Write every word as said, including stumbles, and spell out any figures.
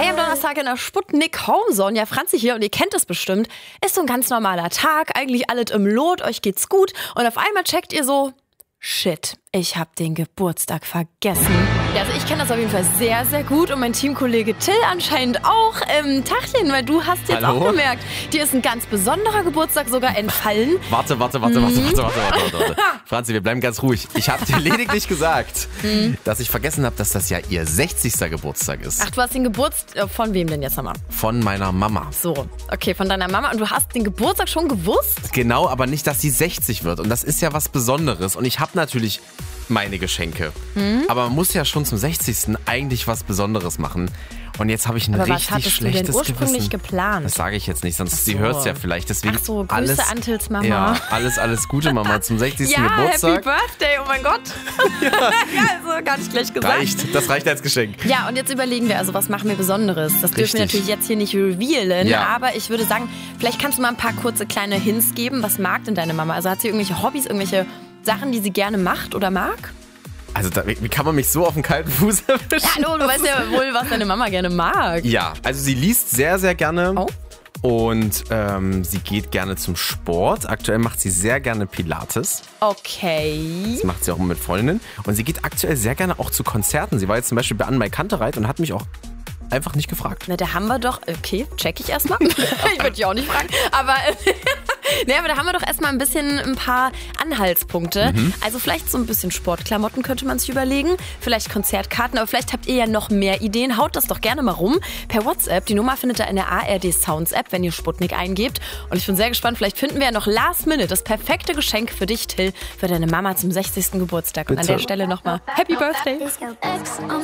Hey, am Donnerstag in der Sputnik Homezone. Ja, Franzi hier und ihr kennt es bestimmt. Ist so ein ganz normaler Tag, eigentlich alles im Lot, euch geht's gut. Und auf einmal checkt ihr so, shit, ich hab den Geburtstag vergessen. Ja, also ich kenne das auf jeden Fall sehr, sehr gut und mein Teamkollege Till anscheinend auch. Ähm, Tachchen, weil du hast jetzt Hallo? auch gemerkt, dir ist ein ganz besonderer Geburtstag sogar entfallen. Warte, warte, warte, warte, warte, warte, warte, warte. Franzi, wir bleiben ganz ruhig. Ich habe dir lediglich gesagt, dass ich vergessen habe, dass das ja ihr sechzigster Geburtstag ist. Ach, du hast den Geburtstag, von wem denn jetzt nochmal? Von meiner Mama. So, okay, von deiner Mama und du hast den Geburtstag schon gewusst? Genau, aber nicht, dass sie sechzig wird. Und das ist ja was Besonderes. Und ich habe natürlich meine Geschenke. Hm? Aber man muss ja schon zum sechzigsten eigentlich was Besonderes machen. Und jetzt habe ich ein Aber was richtig hattest du denn schlechtes ursprünglich Gewissen. geplant? Das sage ich jetzt nicht, sonst Ach so. sie hört es ja vielleicht. Deswegen Ach so, Grüße alles, an Tils Mama. Ja, alles, alles Gute, Mama, zum sechzigsten Ja, Geburtstag. Happy Birthday, oh mein Gott. ja, also gar nicht gleich gesagt. Reicht, das reicht als Geschenk. Ja, und jetzt überlegen wir, also was machen wir Besonderes? Das dürfen Richtig. wir natürlich jetzt hier nicht revealen, Ja. aber ich würde sagen, vielleicht kannst du mal ein paar kurze kleine Hints geben. Was mag denn deine Mama? Also hat sie irgendwelche Hobbys, irgendwelche Sachen, die sie gerne macht oder mag? Also da, wie kann man mich so auf den kalten Fuß erwischen? Ja, hallo, du weißt ja wohl, was deine Mama gerne mag. Ja, also sie liest sehr, sehr gerne. Oh. Und ähm, sie geht gerne zum Sport. Aktuell macht sie sehr gerne Pilates. Okay. Das macht sie auch immer mit Freundinnen. Und sie geht aktuell sehr gerne auch zu Konzerten. Sie war jetzt zum Beispiel bei Anne Kantereit und hat mich auch einfach nicht gefragt. Na, da haben wir doch, okay, check ich erstmal. ich würde dich auch nicht fragen, aber, nee, aber da haben wir doch erstmal ein bisschen ein paar Anhaltspunkte. Mhm. Also vielleicht so ein bisschen Sportklamotten könnte man sich überlegen, vielleicht Konzertkarten, aber vielleicht habt ihr ja noch mehr Ideen. Haut das doch gerne mal rum per WhatsApp. Die Nummer findet ihr in der A R D Sounds App, wenn ihr Sputnik eingebt. Und ich bin sehr gespannt, vielleicht finden wir ja noch last minute das perfekte Geschenk für dich, Till, für deine Mama zum sechzigsten Geburtstag. Und an Bitte. der Stelle nochmal Happy Birthday.